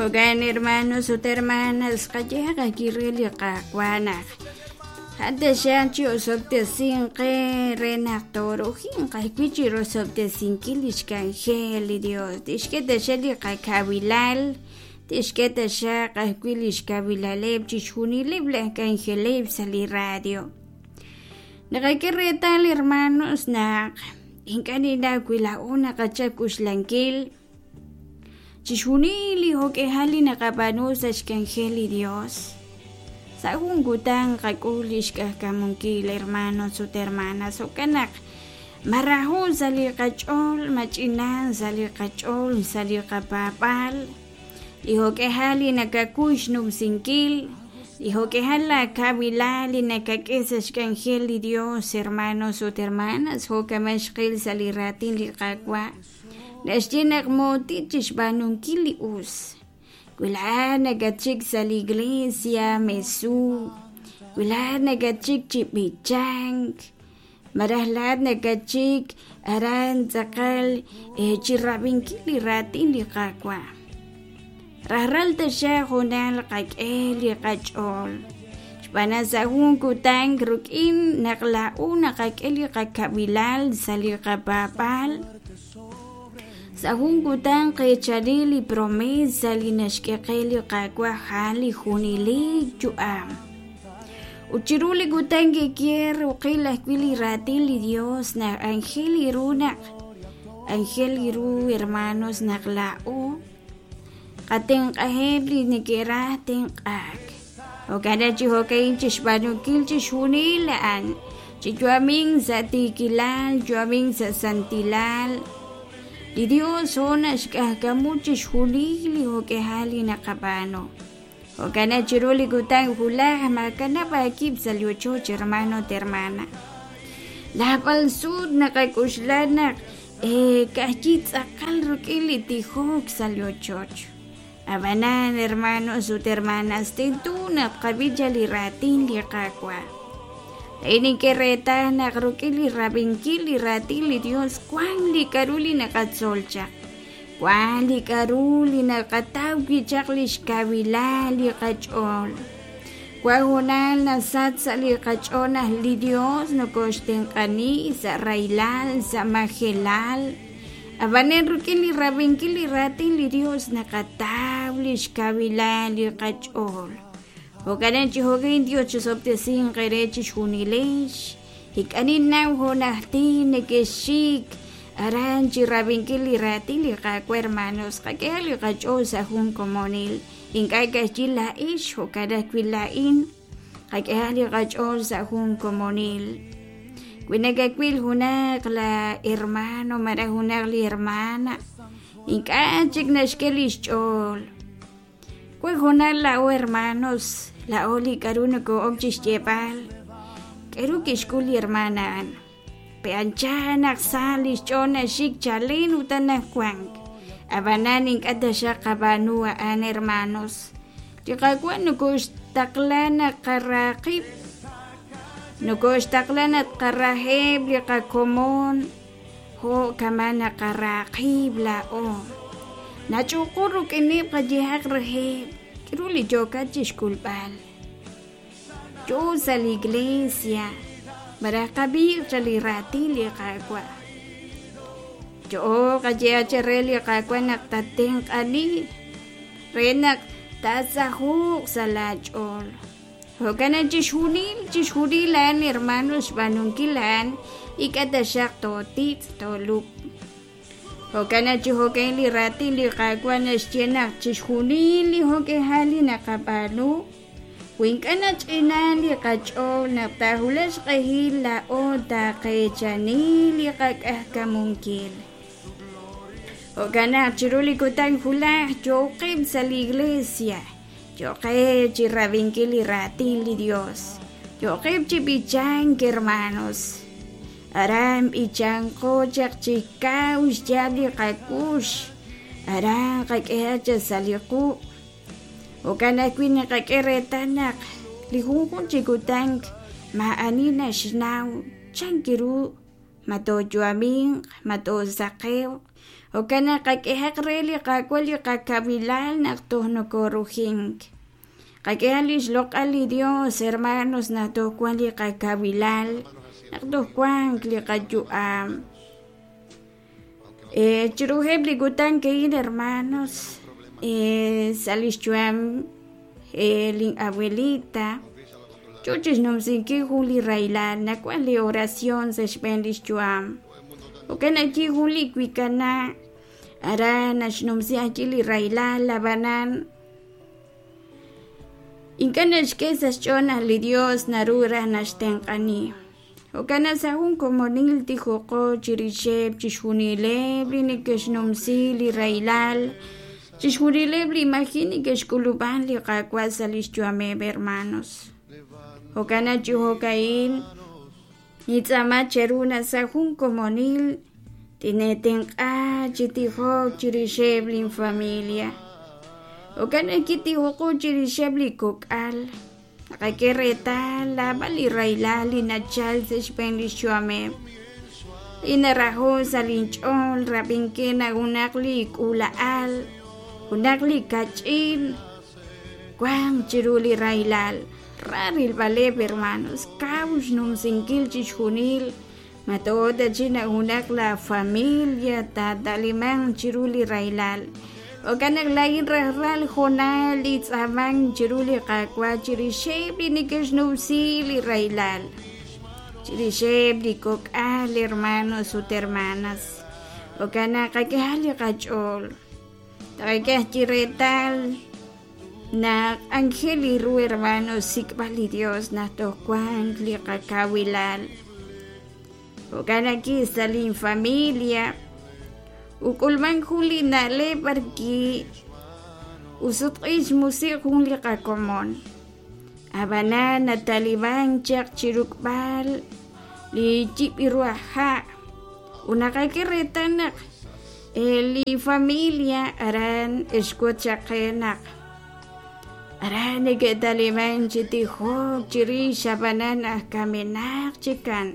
Oigan, hermanos o hermanas, callega kirili kakwana. Hada shanchi o sobte sinque renactoro hinca pichiro sobte sinkilish canjeli Dios. Tishketa sheli kakabilal. Tishketa shaka quilish kabilaleb chichunileb la canjeleb sali radio. Nakakiretal hermanos na inkanina kuila una kachakush lankil. Chichunili hoke hali nakapanusa shkangeli Dios. Sagún gutang kakulish kakamunkil hermanos o hermanas o kanak. Marahon sali kachol, machinan sali kachol, sali kapapal. Hoke hali nakakush nubsinkil. Hoke hala kabilali nakakesa shkangeli Dios hermanos o hermanas. Hoke mashkil sali ratin li kakwa. Nashtinak moti chishbanunkili us. Wala nagachik sa iglesia mesu. Wala nagachik chipichang. Marahlad nagachik aran zakal chirabinkili ratin li kakwa. Rahral ta siya hunal kakeli kachol. Panasahun kutang rukin naklauna kakeli kakabilal sali kapapal. Sahun kutang kay charili promesa li nashkekeli kakwa hali hunili juam. Uchiruli kutang kikier ukila kwili ratili Dios na angeli runak. Angeli ru hermanos naklao. Kateng kahebli nikirating kak. O kada chihokay chishbanukil chishunilaan. Chijuaming sa tikilal, juaming sa santilal. Di Dios onas kakamuchis hulili o kehali na kabano. O kana chiruli kutang hula makana bakib sa liochoch hermano termana. Lapal sud na kakuslanak kahit sakal rukili tihok sa liochoch. Abanan hermanos o hermanas tintunap kabidjali ratin li kakwa. Ini kereta na krukili rabinkili ratili Dios kwan li karuli na katsolcha. Kwan li karuli na katawgi chaklish kabila li kachol. Kwan hunal na satsa li kachona li Dios no koshten kani sa railal sa mahelal. Abanen rukili rabinkili ratili Dios na katawlish kabila li kachol. O kanan chihogin Dios chusopte sin kerechi chunilesh. Hikanin na honahti nekeshik. Aran chirabinkili ratili kakwa hermanos. Kakeli kacho sa hun komonil. Inkay kachila ish o kadakwilain. Kakeli kacho sa hun komonil. Winagakwil hunak la hermano marahunak li hermana. Inkachik nashkelish chol. Kwe hunal la o hermanos. La oli karuna ko omchis jebal. Keru kishkuli hermanan. Peanchanak salis chona shik chalin utanak kwang. Abananing kada siya kabanua an hermanos. Chikakwa nukos taklana karakip. Nukos taklana karaheb li kakomon. Ho kamana karakib la o. Nachukuro kinip kajihak raheb. Kiruli joka chishkulpal. Yo sa la iglesia. Marakabir chali ratili kakwa. Yo kajia chareli kakwa naktateng ani. Renak tasahuk sa lachol. Hokana chishudilan hermanos banungkilan. Ikadasyak totit tolup. Hokana chihoken li rati li kakwa na sienak chishunili hoke hali na kapalo. Winkana chinan li kacho na tahulas kahila o ta kaychani li kakahkamungkil. Hokana chiruli kutang hula jokib sa la iglesia. Jokib chirabinkil li rati li Dios. Jokib chibichang hermanos. Aram ichanko chak chikaus jali kakush. Aram kakehacha saliku. O kanakwin na kakeretanak. Lihungkun chikutang maanina shinaw. Chankiru. Mato juaming. Mato sakeo. Okana kakehaqreli kakwali kakabilal naktohno korujink. Kakehalish lokali Dios hermanos natokwali kakabilal naktohkuankli kayuam. Chirujebli gutan kein hermanos salishchuam lin abuelita chuchis nomsinki juli railal nakwali oración se shpenlishchuam. Okana aquí juli kwikana ara nashnomsi achili railal labanan inkanash kesas chona li Dios narura nashtenkani. Okana sahun komonil tijoko chirisheb chishunilebli nikeshnomsi li railal chishunilebli imagini keshkuluban li kakwasalishchuameb hermanos. Okana chihokain Nitzama cheruna sahun komonil tinetenka chitihok chirishebli familia. Okana kitihoko chirishebli kokal. Akakereta labali railali nachal se shpenlishuame. Inaraho salinchol rabinkena unakli kulaal. Unakli kachil. Kwang chiruli railal. Raril baleb hermanos, caus num sinkil chichunil, matoda china unak la familia ta dalimang chiruli railal. Okanak lain rahral honal itzamang chiruli kakwa chirishebli nikeshnumsili railal. Chirishebli kokal hermanos ut hermanas. Okanak kakehali kachol. Takekeh chiretal. Na angel y ru hermanos sikbali Dios na tokuan li kakawilal. Okana aquí salin familia. Ukulman huli na le barki. Usut is musik huli kakomon. Abana na taliban chak chirukbal. Li chip iruaha. Una kakiretanak. Li familia aran eskuchakenak. Arane ke taliman chitihok chiri shabanan kamenak chikan.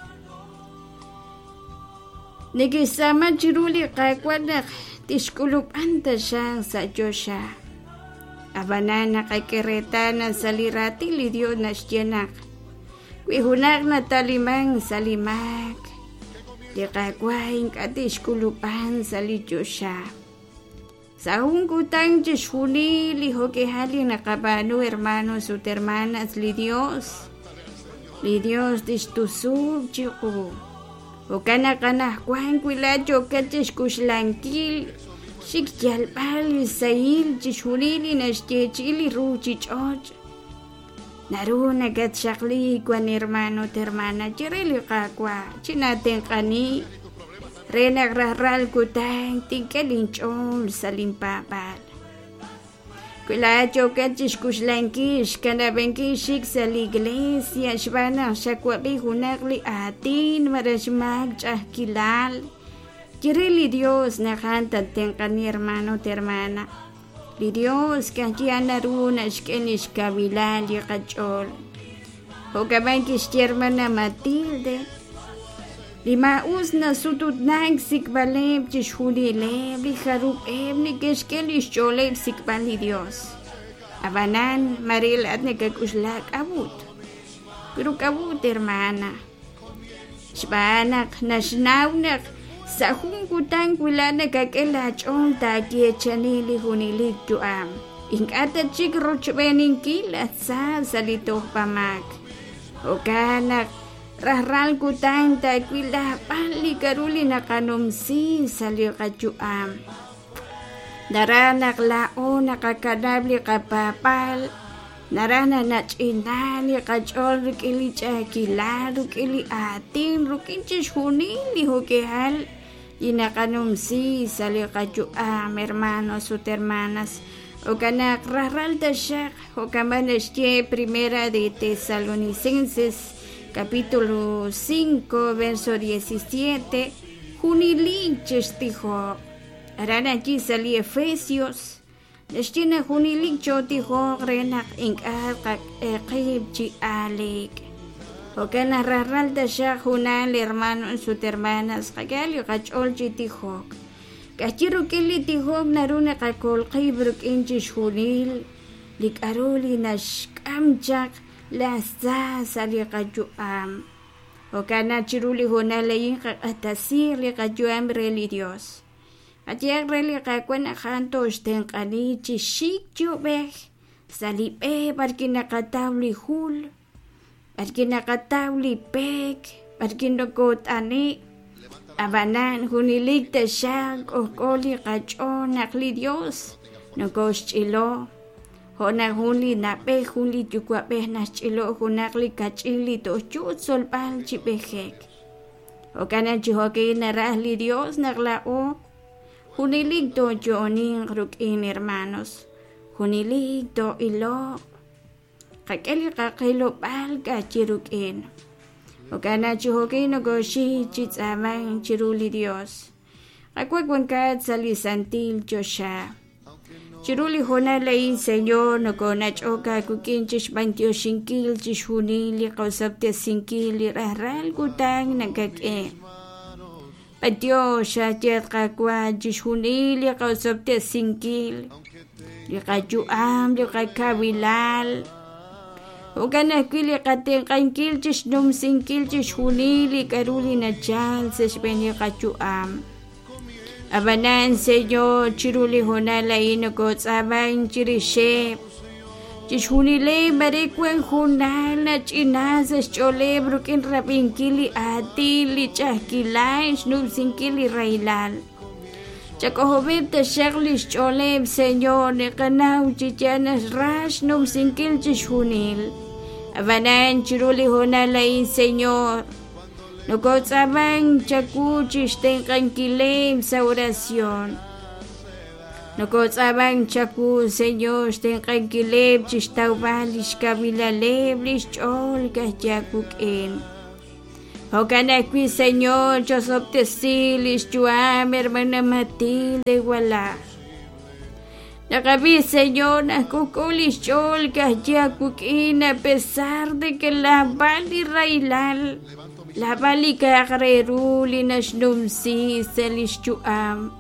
Nikisama chiruli kakwanak tishkuluk anta siyang sa Diyosya. Abanana kakiretana salirati lidio na siyanak. Kwihunak na talimang salimak. Di kakwain katishkulupan sa Diyosya. Sahun kutang chishuni li hokehali nakabano hermanos ut hermanas li Dios distusub chiku. Okana kana kwan kwilacho katishkushlankil shikyalbal sail chishuni li nashtiechili ru chichoch. Naruna katshakli kwan hermano ut hermana chirili kakwa chinatenkani. Renak rahral kutang tingkelinchol salimpapal. Kulacho kachishkushlankish kanabenkishik sa iglesia shbana shakwabi hunakli atin marashmak chahkilal. Kirili Dios nakanta tenkani hermano hermana. Li Dios kakiana runa shkenish kabilal yakachol. Hokabankish hermana Matilde. Lima usna sutut nang sikbaleb chishulileb li harub ebni keshkelish choleb sikbali Dios. Abanan maril atne kakuslak abut. Pero kabut hermana. Shbanak nashnawnak sahun kutang kulana kakela chol ta kiechanili hunilik tuam. Inkata chik rochbenin kilat sa salitoh pamak. Okanak rahral kutang ta kwila pali karuli nakanumsi sali kajuam. Naranak lao nakakanabli kapapal. Narana nachinali kachol rukili chakila rukili atin rukinchi shunili hukehal. Inakanumsi sali kajuam hermanos ut hermanas. Okanak rahral tashak okamanashye primera de Tesalonicenses capítulo 5, verso 17, Junilinches dijo, arana aquí salí Efesios, destina Junilincho dijo, renak inkak eqibchi alik. Okan narral da siya junal hermano en sus hermanas, kagali kachol dijo, Kachiro kili tihog naruna kakol kibruk inchis hunil. Likaruli nashkamchak lasa sali kajuam. O kana chiruli honalayin kakatasir li kajuam reli Dios. Katiak reli kakwan akanto sten kani chishik jubek. Salipe barkinakatawli hul. Barkinakatawli pek. Barkinokot ani. Abanan hunilig te siyag o koli kachon nakli Dios. Nagos chilo. Hona huli nape huli chukwape na chilo hunakli kachili to chut solpal chipehek. O kanan chihoke narahli Dios naglao. Hunilig to joning rukin hermanos. Hunilig to ilo. Kakeli kakilo pal kachirukin. O kana chihoke nagoshi chitsamang chiruli Dios. Kakwagwangkat salisantil Josha. Chiruli hona lain Señor no konach oka kukinchish 28 kil chish hunili kausapte 5 kil rahral gutang nagkake. Patyo siya tiyat kakwa chish hunili kausapte 5 kil. Likajuam, likakabilal. Ukana kwili kateng kankil chish num 5 kil chish hunili karuli na chal sa shpeni kajuam. Abanan Señor chiruli honala ino ko tsabang chirishe. Chishunile barikwen hunal na chinazas chole brukin rapinkili atili chahkilay snubsinkili railal. Chakohobib ta shaklish choleb Señor ne kanaw chichanas rash nubsinkil chishunil. Abanan chiruli honala in Señor. Nukot sabang chakuchish ten kankilem sa oración. Nukot sabang chaku Señor ten kankilem chish taubalish kabilalem lish chol kahyakukin. Hokanakwi Señor chosop tesilish chuam hermana Matilde wala. Nakabi Señor nakukulish chol kahyakukin a pesar de que la bali railal. La balika kareruli nashnumsi selischuam.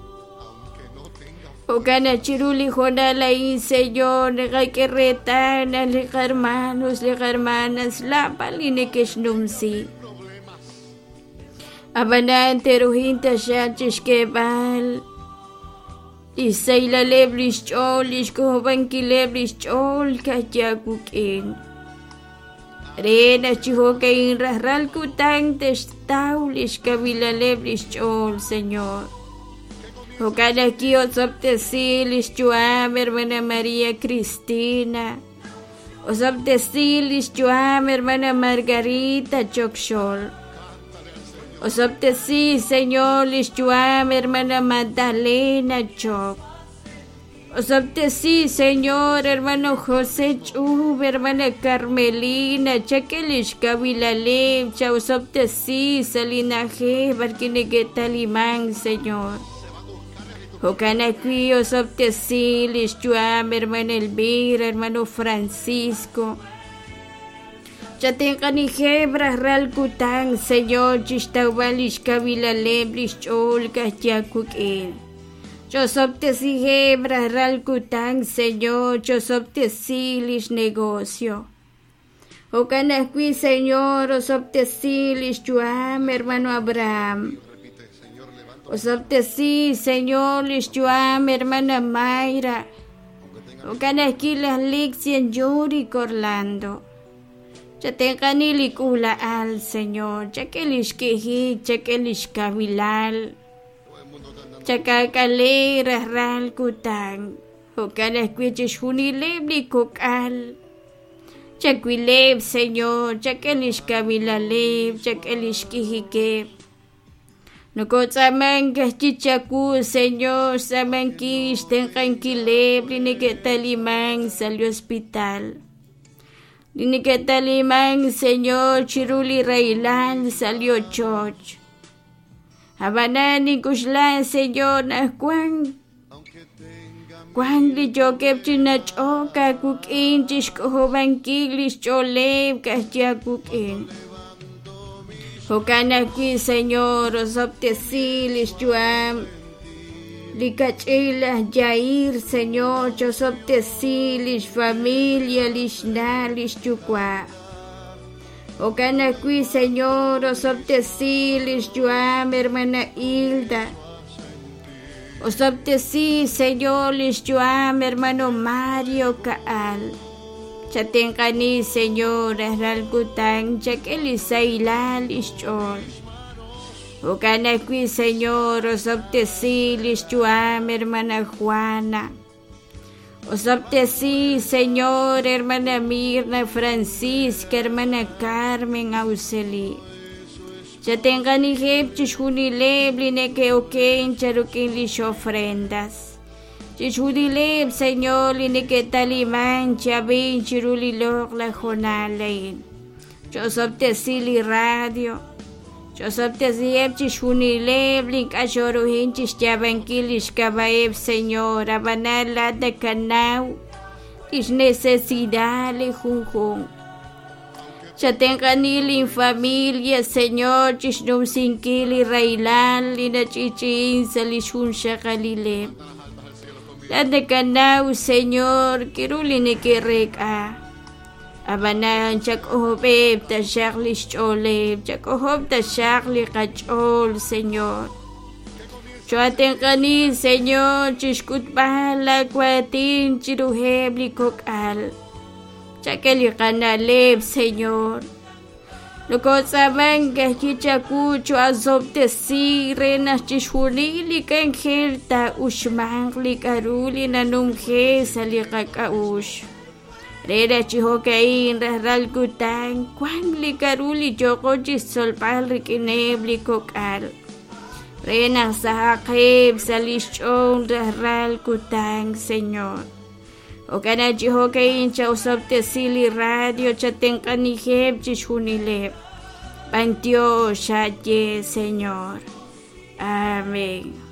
O kana chiruli honala in Señor negay keretana le hermanos le hermanas la baline keshnumsi. Abanan teruhinta shanchish kebal. Isay la leblish chol ishkobanki leblish chol kajakukin. Rena chihoke in rahral kutang testaulish kabilaleblish chol Señor. Hokana kio soptesilish chuam hermana María Cristina. O soptesilish chuam hermana Margarita Chokshol. O soptesi Señor lish chuam hermana Magdalena Chok. Osoptesi, Señor, hermano José Chub, hermana Carmelina, Chakelish Kabilalev, Chausoptesi, Salina G, Barquineguetalimán, Señor. Hokanakui, Osoptesi, Lishchuam, hermana Elvira, hermano Francisco. Chatenkani Hebra, Ralkutang, Señor, Chistaubalish Kabilalev, Lishchol, Kachakukin. Chosoptesi hebra ralkutang Señor, chosoptesi lish negocio. Okanakwi Señor, osoptesi lish chuam, hermano Abraham. Osoptesi Señor, lish chuam, hermana Mayra. Okanaki las licien Yuri Corlando. Chatenkani likula al Señor, chakelish kehi, chakelish kabilal. Chakakale rahral kutang. Hokana kwichish hunileb ni kokal. Chakwileb Señor, chakelish kabilaleb, chakelish kihikeb. Nukot samang kachichaku Señor, samang kish tenkankileb, linigetalimang sali hospital. Linigetalimang Señor, chiruli railan salió church. Abanani kushlan Señor na Juan li jokep chinach oka kukin chishkohoban kiglis choleb kahya kukin. Hokana ki Señor osoptesilis chuam Licachila Yair, Señor, chosoptesilis, familia, lishnalish, chukwa. Ocanaqui, Señor, osoptesilis, Joam, hermana Hilda. Osoptesi, Señor, lis Joam, hermano Mario Kaal. Chatencani, Señor, Ralgutang, Chakelisailan, Ischol. Ocanaqui, Señor, osoptesi, lis Joam, hermana Juana. Osoptesi, Señor, hermana Mirna Francisca, hermana Carmen Auseli. Chatencani, Chichunileb, Lineque Oken, Charuquin, lis ofrendas. Chichunileb, Señor, Lineque Talimán, Chabin, Chirulilog, la Jonalain. Chosoptesi, li radio. Chosoptesi, Chichunileb, Link Ashoruhin, Chichabanquilis, Cabaeb, Señor, Abanala de Canau, Tis necesidades, Junjun. Chatencanil en familia, Señor, Chishnum Sinkili, Railan, Lina Chichin, Salishun Shakalile. La de Canau, Señor, Kiruline Kireka. Abanan, Chakohobeb, ta Charlish Choleb, Chakohob, ta Charlie Kachol, Señor. Chatencanil, Señor, Chishkutbala, Quatin, Chiruhebli Kokal. Chakeli Kanaleb, Señor. Lokosaban Gachichakucho, Azoptesi, Renas Chishunili, Kangelta, Ushmangli, Karuli, Nanumge, Salikakaush. Rera Chihokain, Ralgutang, Quangli, Karuli, Jokochi, Solpal, Kinebli, Kokal. Renas Sahakeb, Salishon, Ralgutang, Señor. Okana Chihokain, Chausoptesili, Radio, Chatencaniheb, Chichunileb. Pantio, Shaye, Señor. Amén.